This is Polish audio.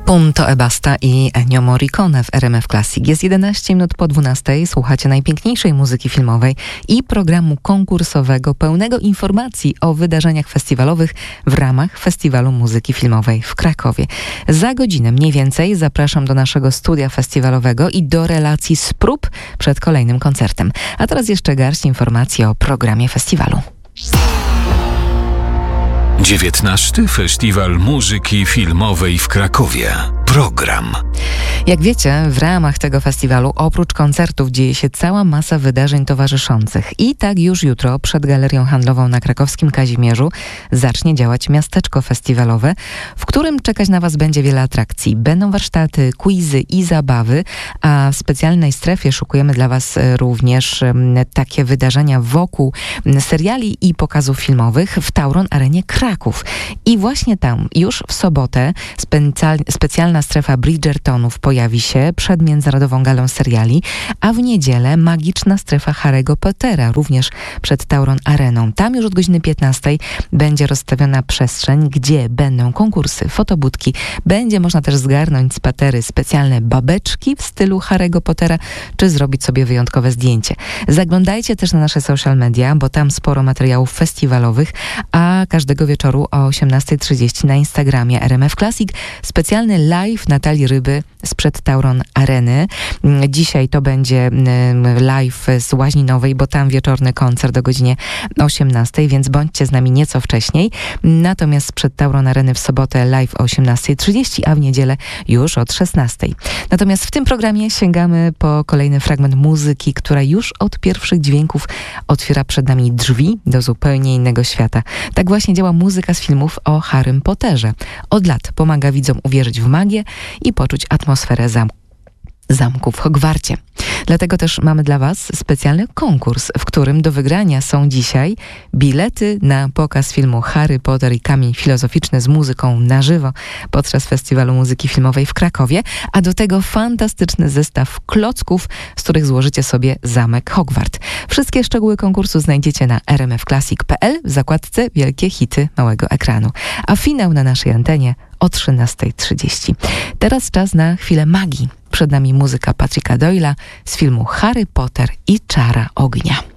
Punto e basta i Ennio Morricone w RMF Classic. Jest 11 minut po 12. Słuchacie najpiękniejszej muzyki filmowej i programu konkursowego pełnego informacji o wydarzeniach festiwalowych w ramach Festiwalu Muzyki Filmowej w Krakowie. Za godzinę mniej więcej zapraszam do naszego studia festiwalowego i do relacji z prób przed kolejnym koncertem. A teraz jeszcze garść informacji o programie festiwalu. 19. Festiwal Muzyki Filmowej w Krakowie. Program. Jak wiecie, w ramach tego festiwalu oprócz koncertów dzieje się cała masa wydarzeń towarzyszących. I tak już jutro przed Galerią Handlową na krakowskim Kazimierzu zacznie działać miasteczko festiwalowe, w którym czekać na Was będzie wiele atrakcji. Będą warsztaty, quizy i zabawy, a w specjalnej strefie szykujemy dla Was również takie wydarzenia wokół seriali i pokazów filmowych w Tauron Arenie Kraków. I właśnie tam już w sobotę specjalna strefa Bridgertonów pojawi się przed Międzynarodową Galą Seriali, a w niedzielę magiczna strefa Harry'ego Pottera, również przed Tauron Areną. Tam już od godziny 15 będzie rozstawiona przestrzeń, gdzie będą konkursy, fotobudki. Będzie można też zgarnąć z patery specjalne babeczki w stylu Harry'ego Pottera, czy zrobić sobie wyjątkowe zdjęcie. Zaglądajcie też na nasze social media, bo tam sporo materiałów festiwalowych, a każdego wieczoru o 18:30 na Instagramie RMF Classic specjalny live Natalii Ryby sprzed Tauron Areny. Dzisiaj to będzie live z Łaźninowej, bo tam wieczorny koncert o godzinie 18, więc bądźcie z nami nieco wcześniej. Natomiast przed Tauron Areny w sobotę live o 18:30, a w niedzielę już od 16. Natomiast w tym programie sięgamy po kolejny fragment muzyki, która już od pierwszych dźwięków otwiera przed nami drzwi do zupełnie innego świata. Tak właśnie działa muzyka z filmów o Harrym Potterze. Od lat pomaga widzom uwierzyć w magię i poczuć atmosferę zamku w Hogwarcie. Dlatego też mamy dla Was specjalny konkurs, w którym do wygrania są dzisiaj bilety na pokaz filmu Harry Potter i Kamień Filozoficzny z muzyką na żywo podczas Festiwalu Muzyki Filmowej w Krakowie, a do tego fantastyczny zestaw klocków, z których złożycie sobie zamek Hogwart. Wszystkie szczegóły konkursu znajdziecie na rmfclassic.pl w zakładce Wielkie Hity Małego Ekranu. A finał na naszej antenie o 13:30. Teraz czas na chwilę magii. Przed nami muzyka Patricka Doyle'a z filmu Harry Potter i Czara Ognia.